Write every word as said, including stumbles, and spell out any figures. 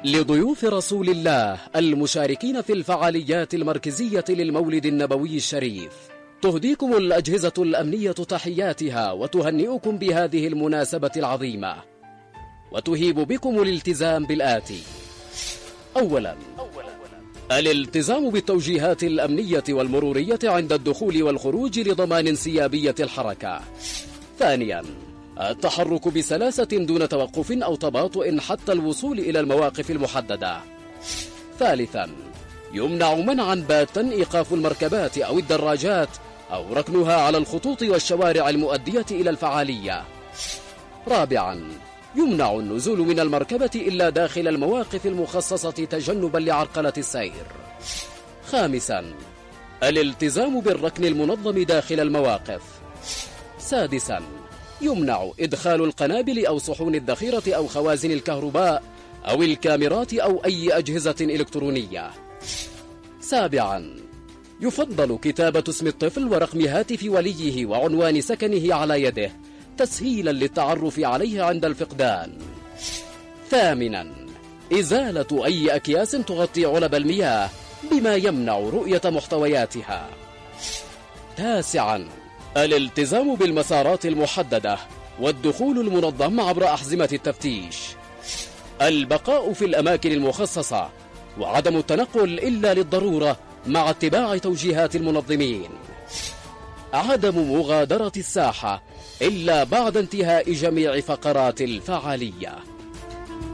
لضيوف رسول الله المشاركين في الفعاليات المركزية للمولد النبوي الشريف، تهديكم الأجهزة الأمنية تحياتها وتهنئكم بهذه المناسبة العظيمة، وتهيب بكم الالتزام بالآتي: أولا، الالتزام بالتوجيهات الأمنية والمرورية عند الدخول والخروج لضمان انسيابية الحركة. ثانيا، التحرك بسلاسة دون توقف أو تباطؤ حتى الوصول إلى المواقف المحددة. ثالثا، يمنع منعا باتا إيقاف المركبات أو الدراجات أو ركنها على الخطوط والشوارع المؤدية إلى الفعالية. رابعا، يمنع النزول من المركبة إلا داخل المواقف المخصصة تجنبا لعرقلة السير. خامسا، الالتزام بالركن المنظم داخل المواقف. سادسا، يمنع إدخال القنابل أو صحون الذخيرة أو خوازن الكهرباء أو الكاميرات أو أي أجهزة إلكترونية. سابعا، يفضل كتابة اسم الطفل ورقم هاتف وليه وعنوان سكنه على يده تسهيلا للتعرف عليه عند الفقدان. ثامنا، إزالة أي أكياس تغطي علب المياه بما يمنع رؤية محتوياتها. تاسعا، الالتزام بالمسارات المحددة والدخول المنظم عبر أحزمة التفتيش. البقاء في الأماكن المخصصة وعدم التنقل إلا للضرورة مع اتباع توجيهات المنظمين. عدم مغادرة الساحة إلا بعد انتهاء جميع فقرات الفعالية.